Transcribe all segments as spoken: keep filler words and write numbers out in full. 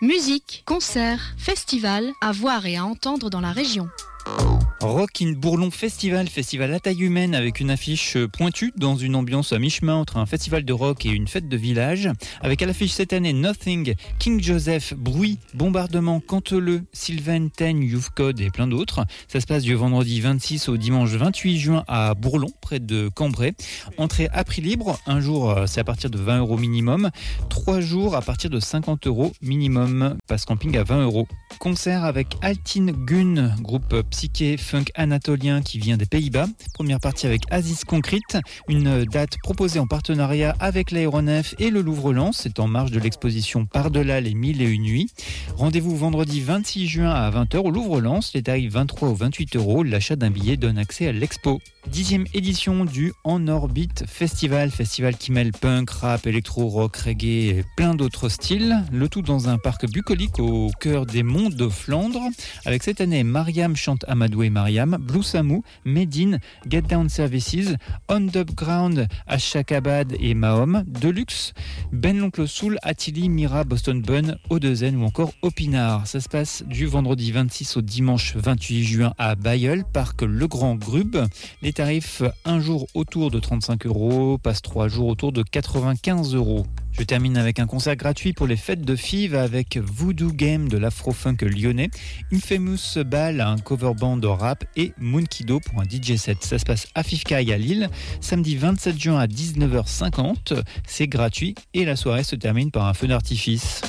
Musique, concerts, festivals, à voir et à entendre dans la région. Rock in Bourlon Festival, festival à taille humaine avec une affiche pointue dans une ambiance à mi-chemin entre un festival de rock et une fête de village. Avec à l'affiche cette année Nothing, King Joseph, Bruit, Bombardement, Canteleu, Sylvain, Teigne, Youth Code et plein d'autres. Ça se passe du vendredi vingt-six au dimanche vingt-huit juin à Bourlon, près de Cambrai. Entrée à prix libre, un jour c'est à partir de vingt euros minimum, trois jours à partir de cinquante euros minimum, passe camping à vingt euros. Concert avec Altin Gun, groupe psyché funk anatolien qui vient des Pays-Bas. Première partie avec Aziz Concrete, une date proposée en partenariat avec l'Aéronef et le Louvre-Lens. C'est en marge de l'exposition Par-delà les mille et une nuits. Rendez-vous vendredi vingt-six juin à vingt heures au Louvre-Lens. Les tarifs vingt-trois ou vingt-huit euros. L'achat d'un billet donne accès à l'expo. Dixième édition du En Orbite Festival, festival qui mêle punk, rap, électro, rock, reggae et plein d'autres styles. Le tout dans un parc bucolique au cœur des monts de Flandre. Avec cette année, Mariam chante Amadou et Mariam, Blue Samu, Medine, Get Down Services, On Dub Ground, Ashakabad et Mahom, Deluxe, Ben l'Oncle Soul, Attili, Mira, Boston Bun, O deux N ou encore Opinard. Ça se passe du vendredi vingt-six au dimanche vingt-huit juin à Bailleul, parc Le Grand Grub. Les tarifs, un jour autour de trente-cinq euros, passe trois jours autour de quatre-vingt-quinze euros. Je termine avec un concert gratuit pour les fêtes de Fives avec Voodoo Game de l'afro-funk lyonnais, Infamous Ball, un cover band de rap et Moonkido pour un D J set. Ça se passe à Fifcaille à Lille, samedi vingt-sept juin à dix-neuf heures cinquante. C'est gratuit et la soirée se termine par un feu d'artifice.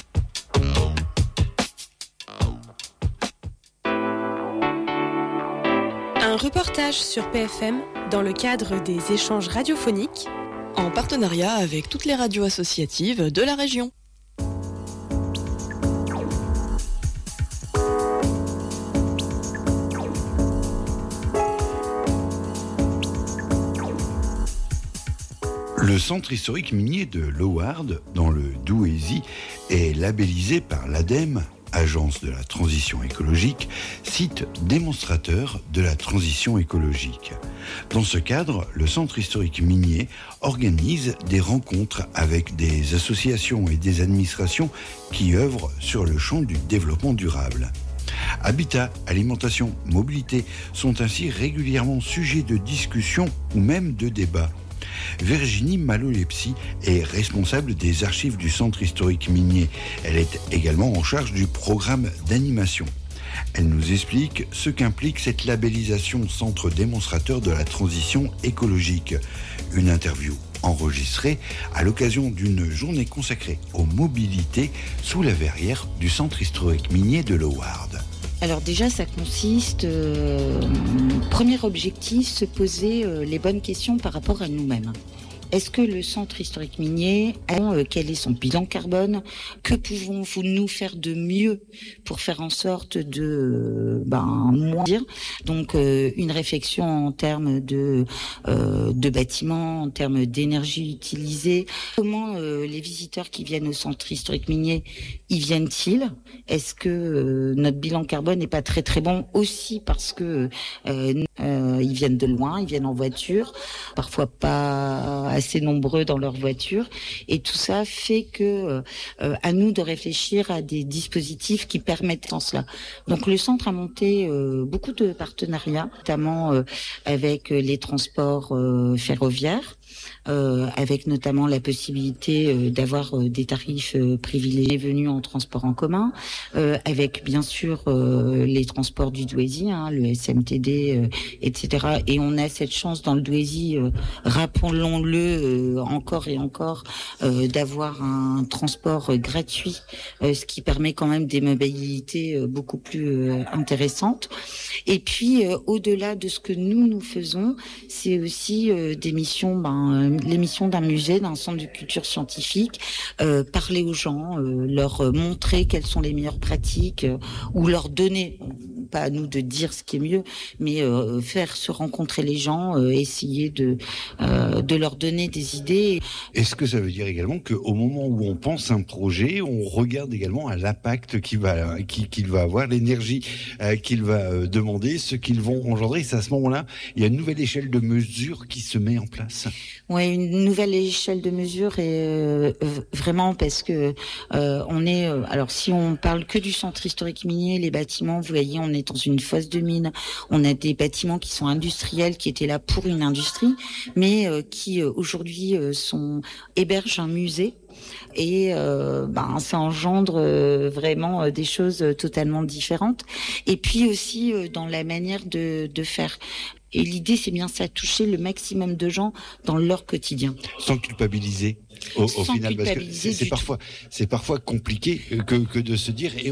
Un reportage sur P F M dans le cadre des échanges radiophoniques en partenariat avec toutes les radios associatives de la région. Le centre historique minier de Loward, dans le Douaisis, est labellisé par l'ADEME, Agence de la transition écologique, site démonstrateur de la transition écologique. Dans ce cadre, le centre historique minier organise des rencontres avec des associations et des administrations qui œuvrent sur le champ du développement durable. Habitat, alimentation, mobilité sont ainsi régulièrement sujets de discussion ou même de débat. Virginie Malolepsi est responsable des archives du centre historique minier. Elle est également en charge du programme d'animation. Elle nous explique ce qu'implique cette labellisation centre démonstrateur de la transition écologique. Une interview enregistrée à l'occasion d'une journée consacrée aux mobilités sous la verrière du centre historique minier de Loward. Alors déjà, ça consiste, euh, premier objectif, se poser euh, les bonnes questions par rapport à nous-mêmes. Est-ce que le centre historique minier, euh, quel est son bilan carbone? Que pouvons-nous nous faire de mieux pour faire en sorte de euh, ben, moins dire? Donc euh, une réflexion en termes de, euh, de bâtiments, en termes d'énergie utilisée. Comment euh, les visiteurs qui viennent au centre historique minier, y viennent-ils? Est-ce que euh, notre bilan carbone n'est pas très très bon aussi parce que euh, euh, ils viennent de loin, ils viennent en voiture, parfois pas assez nombreux dans leur voiture, et tout ça fait que euh, à nous de réfléchir à des dispositifs qui permettent cela. Donc le centre a monté euh, beaucoup de partenariats, notamment euh, avec les transports euh, ferroviaires. Euh, avec notamment la possibilité euh, d'avoir euh, des tarifs euh, privilégiés venus en transport en commun, euh, avec bien sûr euh, les transports du Douaisis, hein, le S M T D, euh, et cetera. Et on a cette chance dans le Douaisis, euh, rappelons-le euh, encore et encore, euh, d'avoir un transport euh, gratuit, euh, ce qui permet quand même des mobilités euh, beaucoup plus euh, intéressantes. Et puis, euh, au-delà de ce que nous, nous faisons, c'est aussi euh, des missions, ben, l'émission d'un musée, d'un centre de culture scientifique, euh, parler aux gens, euh, leur montrer quelles sont les meilleures pratiques, euh, ou leur donner, pas à nous de dire ce qui est mieux, mais euh, faire se rencontrer les gens, euh, essayer de euh, de leur donner des idées. Est-ce que ça veut dire également qu'au moment où on pense un projet, on regarde également à l'impact qu'il va, qu'il, qu'il va avoir, l'énergie euh, qu'il va euh, demander, ce qu'ils vont engendrer? C'est à ce moment-là, il y a une nouvelle échelle de mesure qui se met en place. Ouais, une nouvelle échelle de mesure et euh, vraiment parce que euh, on est euh, alors si on parle que du centre historique minier, les bâtiments, vous voyez, on est dans une fosse de mine, on a des bâtiments qui sont industriels qui étaient là pour une industrie, mais euh, qui euh, aujourd'hui euh, sont hébergent un musée. Et euh, ben ça engendre euh, vraiment euh, des choses euh, totalement différentes. Et puis aussi euh, dans la manière de, de faire. Et l'idée, c'est bien ça, toucher le maximum de gens dans leur quotidien. Sans culpabiliser au, au Sans final, parce que culpabiliser c'est, c'est du parfois, c'est parfois compliqué que, que de se dire. Et